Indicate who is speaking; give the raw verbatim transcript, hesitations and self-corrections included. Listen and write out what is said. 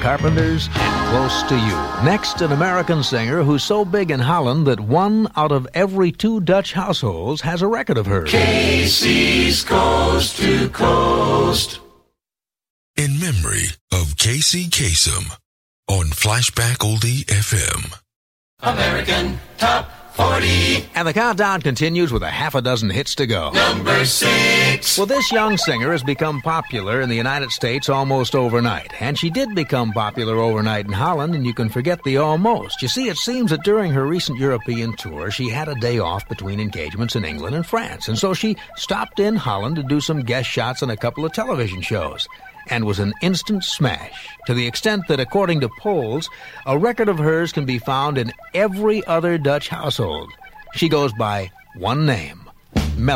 Speaker 1: Carpenters and Close to You. Next, an American singer who's so big in Holland that one out of every two Dutch households has a record of hers.
Speaker 2: Casey's Coast to Coast.
Speaker 3: In memory of Casey Kasem on Flashback Oldie F M.
Speaker 2: American Top forty.
Speaker 1: And the countdown continues with a half a dozen hits to go.
Speaker 2: Number six.
Speaker 1: Well, this young singer has become popular in the United States almost overnight. And she did become popular overnight in Holland, and you can forget the almost. You see, it seems that during her recent European tour, she had a day off between engagements in England and France. And so she stopped in Holland to do some guest shots on a couple of television shows. And was an instant smash, to the extent that, according to polls, a record of hers can be found in every other Dutch household. She goes by one name,